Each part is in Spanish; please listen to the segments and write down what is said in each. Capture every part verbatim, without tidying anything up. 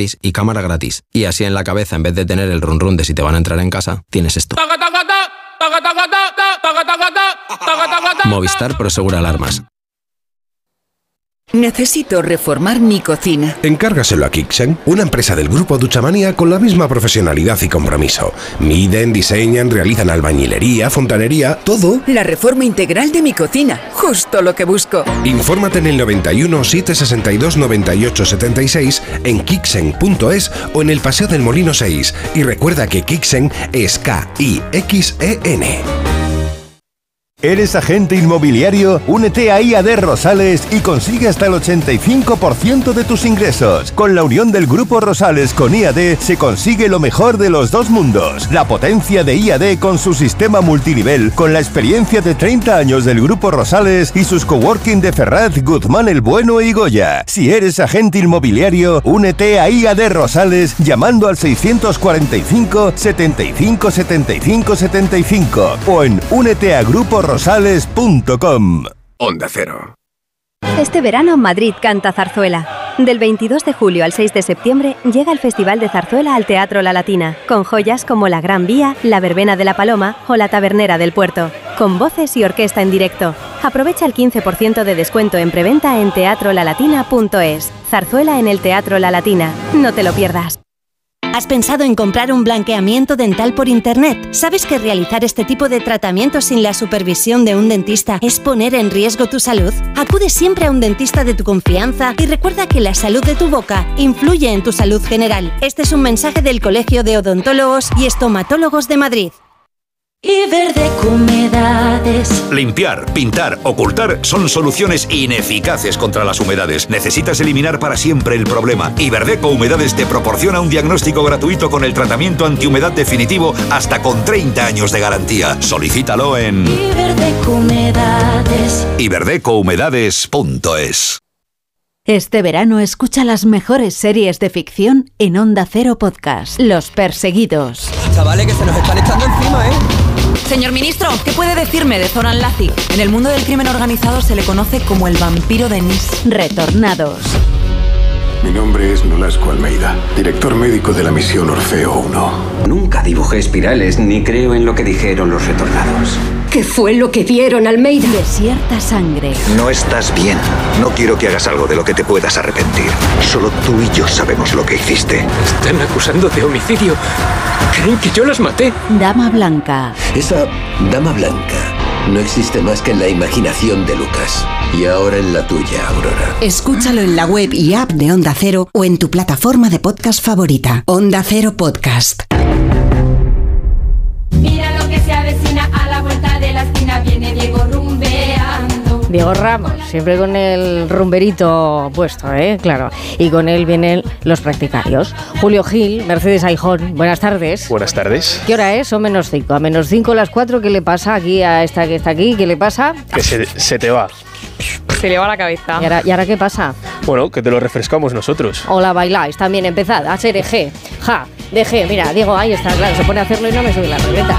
gratis y cámara gratis. Y así en la cabeza, en vez de tener el run run de si te van a entrar en casa, tienes esto. Movistar Prosegura Alarmas. Necesito reformar mi cocina. Encárgaselo a Kixen, una empresa del grupo Duchamania con la misma profesionalidad y compromiso. Miden, diseñan, realizan albañilería, fontanería, todo. La reforma integral de mi cocina, justo lo que busco. Infórmate en el noventa y uno, setecientos sesenta y dos, noventa y ocho setenta y seis, en kixen punto es o en el Paseo del Molino seis. Y recuerda que Kixen es K I X E N. ¿Eres agente inmobiliario? Únete a I A D Rosales y consigue hasta el ochenta y cinco por ciento de tus ingresos. Con la unión del Grupo Rosales con I A D se consigue lo mejor de los dos mundos. La potencia de I A D con su sistema multinivel, con la experiencia de treinta años del Grupo Rosales y sus coworking de Ferraz, Guzmán el Bueno y Goya. Si eres agente inmobiliario, únete a I A D Rosales llamando al seiscientos cuarenta y cinco, setenta y cinco, setenta y cinco, setenta y cinco o en únete a grupo rosales punto com. Onda Cero. Este verano Madrid canta zarzuela. Del veintidós de julio al seis de septiembre llega el Festival de Zarzuela al Teatro La Latina, con joyas como La Gran Vía, La Verbena de la Paloma o La Tabernera del Puerto, con voces y orquesta en directo. Aprovecha el quince por ciento de descuento en preventa en teatro la latina punto es. Zarzuela en el Teatro La Latina. No te lo pierdas. ¿Has pensado en comprar un blanqueamiento dental por internet? ¿Sabes que realizar este tipo de tratamientos sin la supervisión de un dentista es poner en riesgo tu salud? Acude siempre a un dentista de tu confianza y recuerda que la salud de tu boca influye en tu salud general. Este es un mensaje del Colegio de Odontólogos y Estomatólogos de Madrid. Iberdeco Humedades. Limpiar, pintar, ocultar son soluciones ineficaces contra las humedades. Necesitas eliminar para siempre el problema. Iberdeco Humedades te proporciona un diagnóstico gratuito con el tratamiento antihumedad definitivo hasta con treinta años de garantía. Solicítalo en Iberdeco Humedades. iberdeco humedades punto es. Este verano escucha las mejores series de ficción en Onda Cero Podcast. Los Perseguidos. Chavales, que se nos están echando encima, ¿eh? Señor ministro, ¿qué puede decirme de Zoran Lazic? En el mundo del crimen organizado se le conoce como el vampiro de Nis. Retornados. Mi nombre es Nolasco Almeida, director médico de la misión Orfeo uno. Nunca dibujé espirales ni creo en lo que dijeron los retornados. ¿Qué fue lo que vieron, Almeida? Desierta sangre. No estás bien. No quiero que hagas algo de lo que te puedas arrepentir. Solo tú y yo sabemos lo que hiciste. Están acusando de homicidio. Creen que yo los maté. Dama Blanca. Esa Dama Blanca no existe más que en la imaginación de Lucas. Y ahora en la tuya, Aurora. Escúchalo en la web y app de Onda Cero o en tu plataforma de podcast favorita. Onda Cero Podcast. Mira lo que se avecina a la vuelta de la esquina. Viene Diego rumbeando. Diego Ramos, siempre con el rumberito puesto, ¿eh? Claro. Y con él vienen los practicarios. Julio Gil, Mercedes Aijón, buenas tardes. Buenas tardes. ¿Qué hora es? Son menos cinco. A menos cinco las cuatro, ¿qué le pasa aquí a esta que está aquí? ¿Qué le pasa? Que se, se te va. Se le va la cabeza. ¿Y ahora, ¿Y ahora qué pasa? Bueno, que te lo refrescamos nosotros. Hola, bailáis, también empezad a ser eje. Ja, de G. Mira, Diego, ahí está, claro, se pone a hacerlo y no me sube la regleta.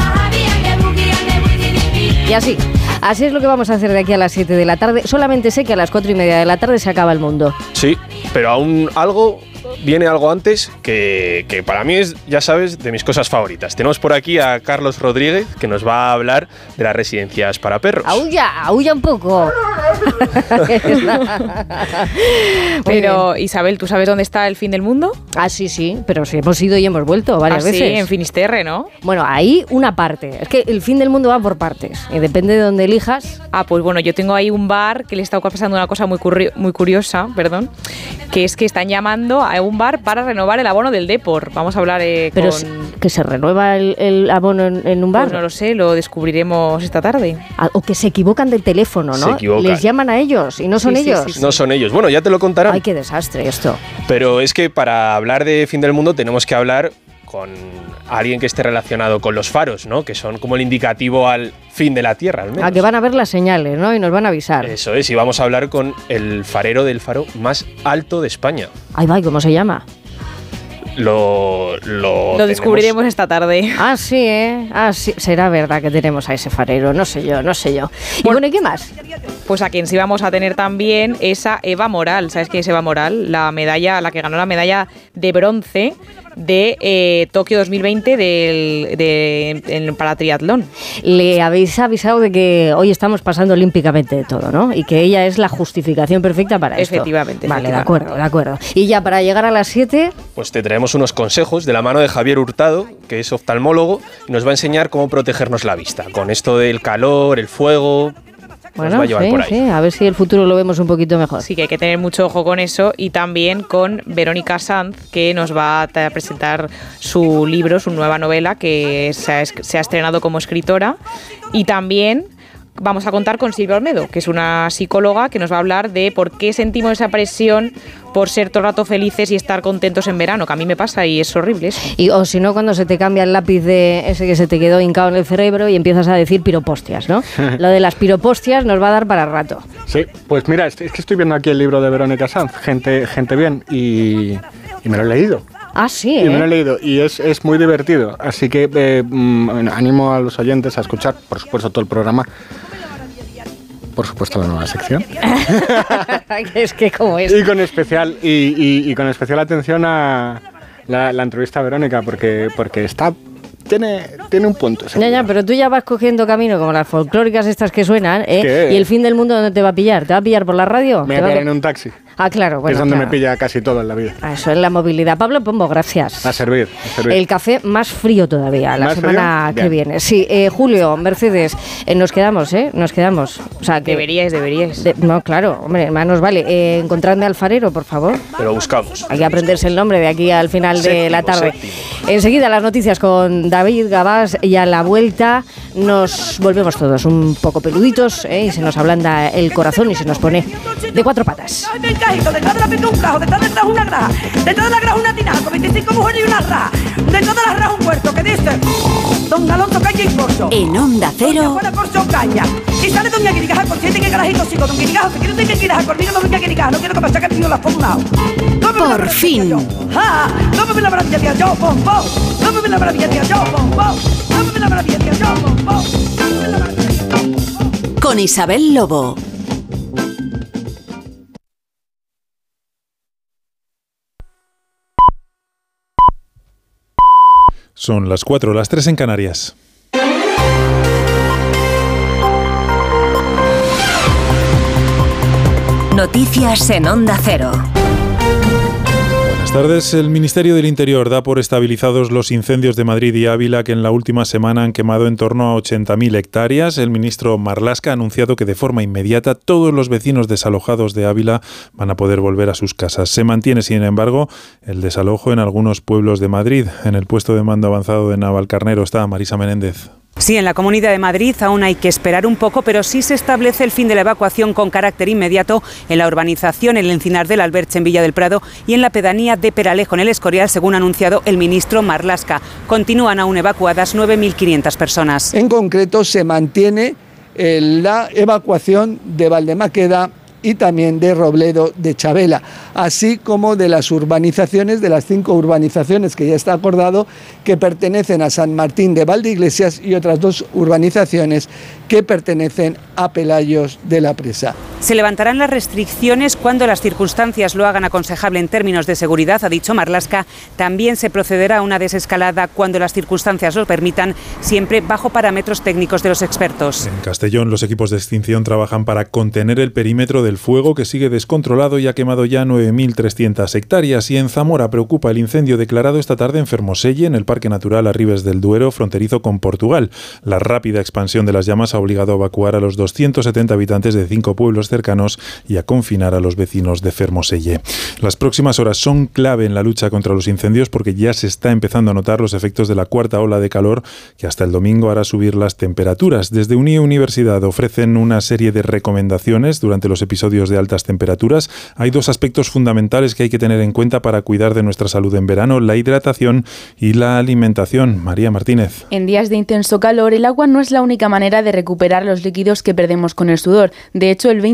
Y así, así es lo que vamos a hacer de aquí a las siete de la tarde. Solamente sé que a las cuatro y media de la tarde se acaba el mundo. Sí, pero aún algo... Viene algo antes que, que para mí es, ya sabes, de mis cosas favoritas. Tenemos por aquí a Carlos Rodríguez, que nos va a hablar de las residencias para perros. ¡Aulla! ¡Aulla un poco! Pero, Isabel, ¿tú sabes dónde está el fin del mundo? Ah, sí, sí, pero sí hemos ido y hemos vuelto varias ah, veces. Sí, en Finisterre, ¿no? Bueno, ahí una parte. Es que el fin del mundo va por partes y depende de dónde elijas. Ah, pues bueno, yo tengo ahí un bar que le está pasando una cosa muy, curri- muy curiosa, perdón, que es que están llamando a un bar para renovar el abono del Depor. Vamos a hablar eh, Pero con... que se renueva el, el abono en, en un bar. Pues no lo sé, lo descubriremos esta tarde. Ah, o que se equivocan del teléfono, ¿no? Se equivocan. Les llaman a ellos y no son sí, ellos. Sí, sí, sí. No son ellos. Bueno, ya te lo contarán. Ay, qué desastre esto. Pero es que para hablar de fin del mundo tenemos que hablar con alguien que esté relacionado con los faros, ¿no? Que son como el indicativo al fin de la Tierra, al menos. A que van a ver las señales, ¿no? Y nos van a avisar. Eso es, y vamos a hablar con el farero del faro más alto de España. Ay, va, ¿cómo se llama? lo, lo, lo descubriremos esta tarde. Ah, sí, ¿eh? Ah, sí. Será verdad que tenemos a ese farero, no sé yo, no sé yo. Y bueno, bueno ¿y qué más? Pues a quien sí vamos a tener también es a Eva Moral. ¿Sabes qué es Eva Moral? La medalla, la que ganó la medalla de bronce de eh, Tokio dos mil veinte del, de, en, para triatlón. Le habéis avisado de que hoy estamos pasando olímpicamente de todo, ¿no? Y que ella es la justificación perfecta para esto. Efectivamente. Vale, efectivamente. de acuerdo, de acuerdo. Y ya para llegar a las siete... Pues te traemos unos consejos de la mano de Javier Hurtado, que es oftalmólogo, y nos va a enseñar cómo protegernos la vista, con esto del calor, el fuego... Bueno, va a llevar sí, por ahí. Sí, a ver si el futuro lo vemos un poquito mejor. Sí, que hay que tener mucho ojo con eso, y también con Verónica Sanz, que nos va a presentar su libro, su nueva novela, que se ha, se ha estrenado como escritora, y también vamos a contar con Silvia Olmedo, que es una psicóloga que nos va a hablar de por qué sentimos esa presión por ser todo el rato felices y estar contentos en verano, que a mí me pasa y es horrible eso. Y, o si no, cuando se te cambia el lápiz de ese que se te quedó hincado en el cerebro y empiezas a decir piropostias, ¿no? Lo de las piropostias nos va a dar para rato. Sí, pues mira, es que estoy viendo aquí el libro de Verónica Sanz, Gente, gente bien, y, y me lo he leído. Ah, sí, ¿eh? Y me lo he leído y es, es muy divertido, así que eh, mm, animo a los oyentes a escuchar, por supuesto, todo el programa. Por supuesto, la nueva sección. Es que como es. Y con especial, y, y, y con especial atención a la, la entrevista a Verónica, porque, porque está... Tiene, tiene un punto. Ya, ya, pero tú ya vas cogiendo camino como las folclóricas estas que suenan, ¿eh? ¿Y el fin del mundo dónde te va a pillar? ¿Te va a pillar por la radio? Me voy a pillar en un taxi. Ah, claro, bueno. Que es donde claro. me pilla casi todo en la vida. Ah, eso es la movilidad. Pablo Pombo, gracias. A servir, a servir. El café más frío todavía, la semana frío? que viene. Sí, eh, Julio, Mercedes, eh, nos quedamos, ¿eh? Nos quedamos. O sea, que deberíais, deberíais. De, no, claro, hombre, hermanos, vale. Eh, encontradme al farero, por favor. Pero buscamos. Hay que aprenderse el nombre de aquí al final séptimo, de la tarde. Séptimo. Enseguida las noticias con David Gabás y a la vuelta nos volvemos todos un poco peluditos, ¿eh? Y se nos ablanda el corazón y se nos pone de cuatro patas. Un cajo, detrás de detrás una graja, detrás de la graja una tinaja, con veinticinco mujeres y una raja, detrás de la raja un huerto, que dice Don Alonso Caña y Corso. En Onda Cero. Fuera Corso Caña. Y sale Doña Guirigaja, por siete que garajito sigo, Don Guirigaja, te quiero decir que Guirigaja, conmigo no venga Guirigaja, no quiero que me saque el niño la formado. Por fin. ¡Ah! ¡No me la maravilla tía yo, pom, pom! ¡No me la maravilla tía yo, pom, pom! ¡No me la maravilla tía yo, pom, pom! Con Isabel Lobo. Son las cuatro, las tres en Canarias. Noticias en Onda Cero. Buenas tardes. El Ministerio del Interior da por estabilizados los incendios de Madrid y Ávila, que en la última semana han quemado en torno a ochenta mil hectáreas. El ministro Marlaska ha anunciado que de forma inmediata todos los vecinos desalojados de Ávila van a poder volver a sus casas. Se mantiene, sin embargo, el desalojo en algunos pueblos de Madrid. En el puesto de mando avanzado de Navalcarnero está Marisa Menéndez. Sí, en la Comunidad de Madrid aún hay que esperar un poco, pero sí se establece el fin de la evacuación con carácter inmediato en la urbanización El Encinar del Alberche en Villa del Prado y en la pedanía de Peralejo en El Escorial, según ha anunciado el ministro Marlaska. Continúan aún evacuadas nueve mil quinientas personas. En concreto, se mantiene eh, la evacuación de Valdemaqueda y también de Robledo de Chabela, así como de las urbanizaciones, de las cinco urbanizaciones que ya está acordado, que pertenecen a San Martín de Valdeiglesias y otras dos urbanizaciones que pertenecen a Pelayos de la Presa. Se levantarán las restricciones cuando las circunstancias lo hagan aconsejable en términos de seguridad, ha dicho Marlaska. También se procederá a una desescalada cuando las circunstancias lo permitan, siempre bajo parámetros técnicos de los expertos. En Castellón, los equipos de extinción trabajan para contener el perímetro del fuego, que sigue descontrolado y ha quemado ya nueve mil trescientas hectáreas. Y en Zamora preocupa el incendio declarado esta tarde en Fermoselle, en el Parque Natural Arribes del Duero, fronterizo con Portugal. La rápida expansión de las llamas ha obligado a evacuar a los doscientos setenta habitantes de cinco pueblos cercanos y a confinar a los vecinos de Fermoselle. Las próximas horas son clave en la lucha contra los incendios, porque ya se está empezando a notar los efectos de la cuarta ola de calor, que hasta el domingo hará subir las temperaturas. Desde Unie Universidad ofrecen una serie de recomendaciones durante los episodios de altas temperaturas. Hay dos aspectos fundamentales que hay que tener en cuenta para cuidar de nuestra salud en verano: la hidratación y la alimentación. María Martínez. En días de intenso calor, el agua no es la única manera de recuperar los líquidos que perdemos con el sudor. De hecho, el veinte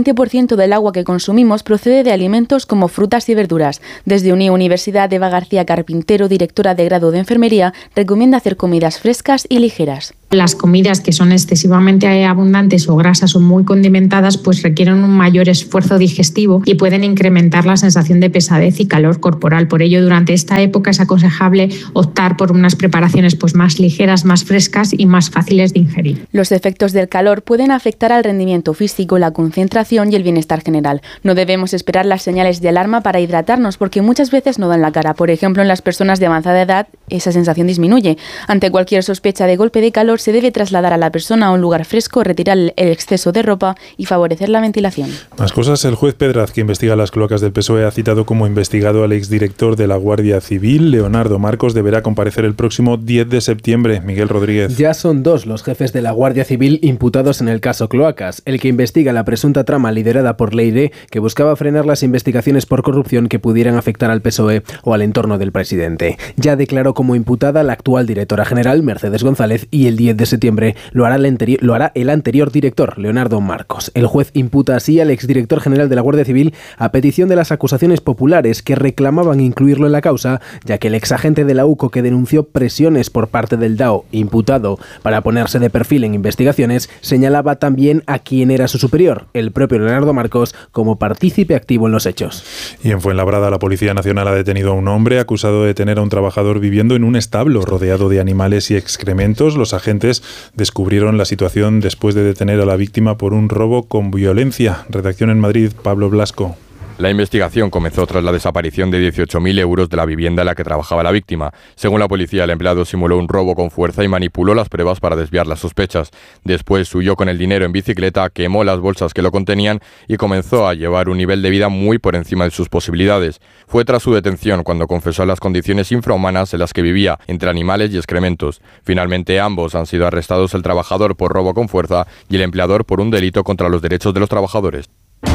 veinte por ciento del agua que consumimos procede de alimentos como frutas y verduras. Desde Uni Universidad, Eva García Carpintero, directora de grado de enfermería, recomienda hacer comidas frescas y ligeras. Las comidas que son excesivamente abundantes o grasas o muy condimentadas pues requieren un mayor esfuerzo digestivo y pueden incrementar la sensación de pesadez y calor corporal. Por ello, durante esta época es aconsejable optar por unas preparaciones pues más ligeras, más frescas y más fáciles de ingerir. Los efectos del calor pueden afectar al rendimiento físico, la concentración y el bienestar general. No debemos esperar las señales de alarma para hidratarnos porque muchas veces no dan la cara. Por ejemplo, en las personas de avanzada edad esa sensación disminuye. Ante cualquier sospecha de golpe de calor se debe trasladar a la persona a un lugar fresco, retirar el exceso de ropa y favorecer la ventilación. Más cosas. El juez Pedraz, que investiga las cloacas del P S O E, ha citado como investigado al exdirector de la Guardia Civil, Leonardo Marcos. Deberá comparecer el próximo diez de septiembre. Miguel Rodríguez. Ya son dos los jefes de la Guardia Civil imputados en el caso Cloacas. El que investiga la presunta trama liderada por Leire, que buscaba frenar las investigaciones por corrupción que pudieran afectar al P S O E o al entorno del presidente. Ya declaró como imputada la actual directora general, Mercedes González, y el diez de septiembre lo hará el anterior, lo hará el anterior director, Leonardo Marcos. El juez imputa así al exdirector general de la Guardia Civil a petición de las acusaciones populares que reclamaban incluirlo en la causa, ya que el exagente de la U C O que denunció presiones por parte del D A O, imputado para ponerse de perfil en investigaciones, señalaba también a quien era su superior, el propio Leonardo Marcos, como partícipe activo en los hechos. Y en Fuenlabrada, la Policía Nacional ha detenido a un hombre acusado de tener a un trabajador viviendo en un establo rodeado de animales y excrementos. Los agentes descubrieron la situación después de detener a la víctima por un robo con violencia. Redacción en Madrid, Pablo Blasco. La investigación comenzó tras la desaparición de dieciocho mil euros de la vivienda en la que trabajaba la víctima. Según la policía, el empleado simuló un robo con fuerza y manipuló las pruebas para desviar las sospechas. Después huyó con el dinero en bicicleta, quemó las bolsas que lo contenían y comenzó a llevar un nivel de vida muy por encima de sus posibilidades. Fue tras su detención cuando confesó las condiciones infrahumanas en las que vivía, entre animales y excrementos. Finalmente, ambos han sido arrestados, el trabajador por robo con fuerza y el empleador por un delito contra los derechos de los trabajadores.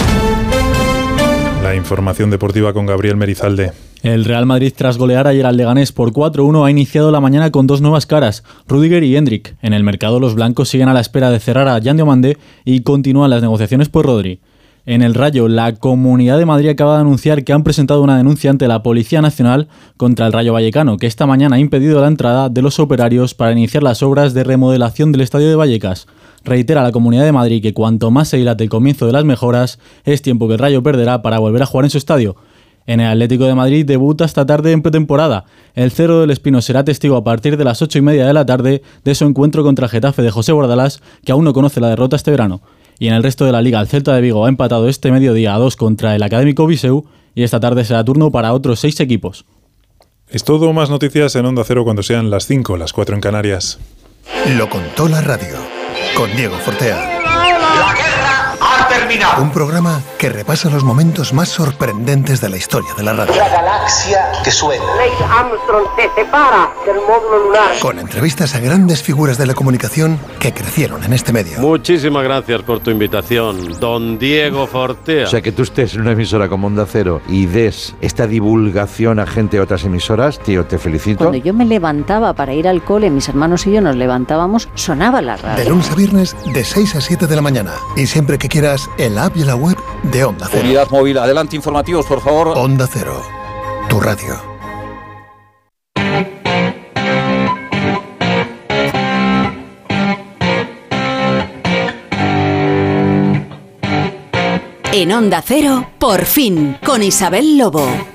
La información deportiva con Gabriel Merizalde. El Real Madrid, tras golear ayer al Leganés por cuatro uno, ha iniciado la mañana con dos nuevas caras, Rüdiger y Hendrik. En el mercado, los blancos siguen a la espera de cerrar a Jan Diomande y continúan las negociaciones por Rodri. En el Rayo, la Comunidad de Madrid acaba de anunciar que han presentado una denuncia ante la Policía Nacional contra el Rayo Vallecano, que esta mañana ha impedido la entrada de los operarios para iniciar las obras de remodelación del Estadio de Vallecas. Reitera la Comunidad de Madrid que cuanto más se dilate el comienzo de las mejoras, es tiempo que el Rayo perderá para volver a jugar en su estadio. En el Atlético de Madrid debuta esta tarde en pretemporada. El Cerro del Espino será testigo a partir de las ocho y media de la tarde de su encuentro contra el Getafe de José Bordalás, que aún no conoce la derrota este verano. Y en el resto de la Liga, el Celta de Vigo ha empatado este mediodía a dos contra el Académico Viseu y esta tarde será turno para otros seis equipos. Es todo. Más noticias en Onda Cero cuando sean las cinco, las cuatro en Canarias. Lo contó la radio, con Diego Fortea. La guerra ha terminado. Un programa que repasa los momentos más sorprendentes de la historia de la radio. La galaxia que suena. Neil Armstrong se separa del módulo lunar. Con entrevistas a grandes figuras de la comunicación que crecieron en este medio. Muchísimas gracias por tu invitación, don Diego Fortea. O sea, que tú estés en una emisora como Onda Cero y des esta divulgación a gente de otras emisoras, tío, te felicito. Cuando yo me levantaba para ir al cole, mis hermanos y yo nos levantábamos, sonaba la radio. De lunes a viernes, de seis a siete de la mañana. Y siempre que quieras, en la app y la web de Onda Cero. Unidad móvil, adelante, informativos, por favor. Onda Cero, tu radio. En Onda Cero, por fin, con Isabel Lobo.